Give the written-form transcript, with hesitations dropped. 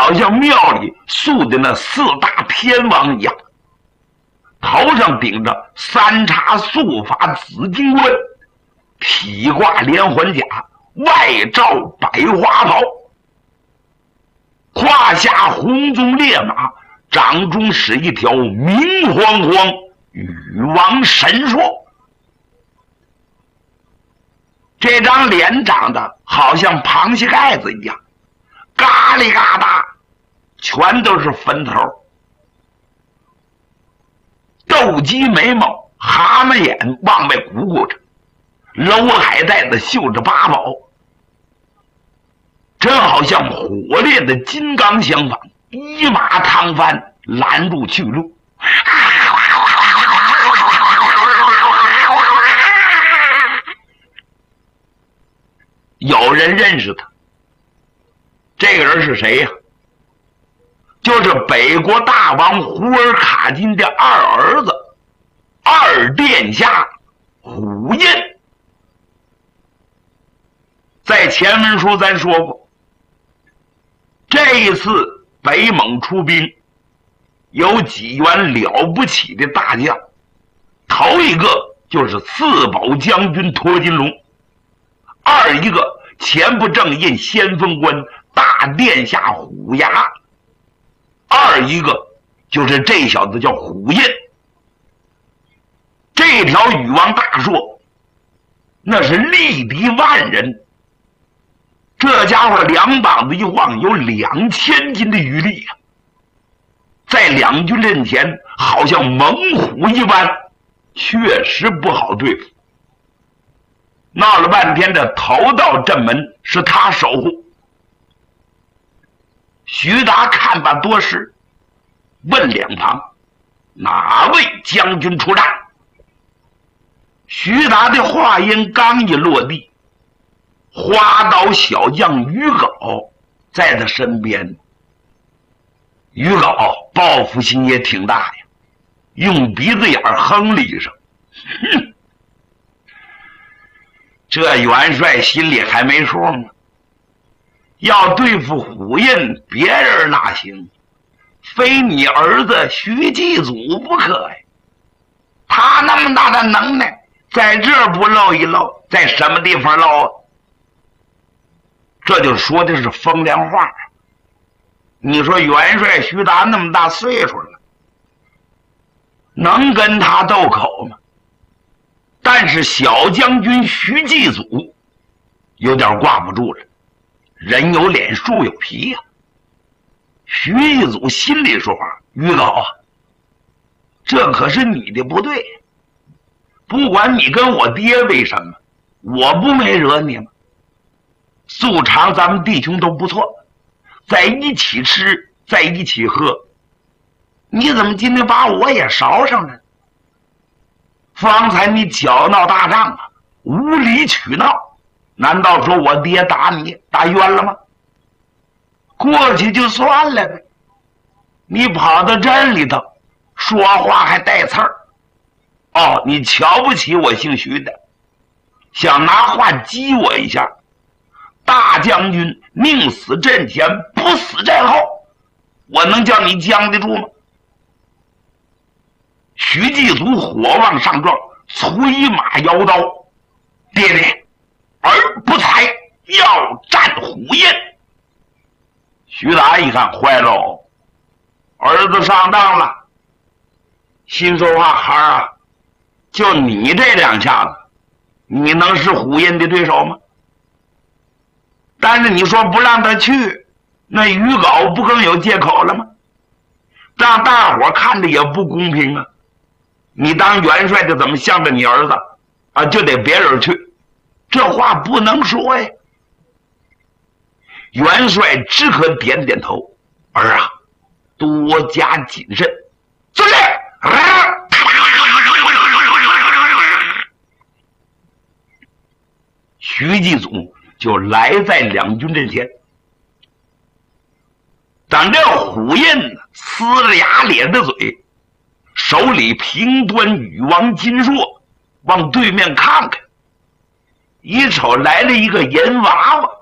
好像庙里塑的那4大天王一样，头上顶着3叉素发紫金冠，体挂连环甲，外罩百花袍，胯下红鬃烈马，掌中是一条明晃晃禹王神说。这张脸长得好像螃蟹盖子一样，嘎里嘎达，全都是分头，斗鸡眉毛，蛤蟆眼往外鼓鼓着，楼海带子绣着八宝，真好像火烈的金刚相仿，一马趟翻，拦住去路。有人认识他，这个人是谁呀？就是北国大王胡尔卡金的二儿子二殿下虎印。在前文书咱说过，这一次北蒙出兵有几员了不起的大将，头一个就是四保将军托金龙，二一个前不正印先锋官大殿下虎牙，二一个就是这小子叫虎印。这条禹王大硕那是力敌万人，这家伙两膀子一晃有2000斤的余力啊，在两军阵前好像猛虎一般，确实不好对付。闹了半天，这头道阵门是他守护。徐达看罢多时，问两旁哪位将军出战。徐达的话音刚一落地，花刀小将于镐在他身边。于镐报复心也挺大呀，用鼻子眼哼了一声，哼，这元帅心里还没数呢。要对付虎印，别人哪行，非你儿子徐继祖不可呀。他那么大的能耐，在这儿不露一露，在什么地方露啊？这就说的是风凉话。你说元帅徐达那么大岁数了，能跟他斗口吗？但是小将军徐继祖有点挂不住了，人有脸树有皮呀。徐继祖心里说话，于镐啊，这可是你的不对，不管你跟我爹为什么，我不没惹你吗？素常咱们弟兄都不错，在一起吃，在一起喝，你怎么今天把我也捎上了？方才你搅闹大仗啊，无理取闹，难道说我爹打你打冤了吗？过去就算了呗，你跑到镇里头说话还带刺儿。哦，你瞧不起我姓徐的，想拿话激我一下。大将军宁死阵前不死阵后，我能叫你将得住吗？徐继祖火往上撞，催马摇刀，爹爹，儿不才，要战虎印。徐达一看坏喽，儿子上当了，心说话，孩儿啊，就你这两下子，你能是虎印的对手吗？但是你说不让他去，那于镐不更有借口了吗？让大伙看着也不公平啊！你当元帅的怎么向着你儿子啊？就得别人去，这话不能说呀。元帅只可点点头，儿啊，多加谨慎。遵令。徐继祖就来在两军阵前，等这虎印呲着牙咧着嘴，手里平端禹王金硕，往对面看看，一瞅来了一个银娃娃，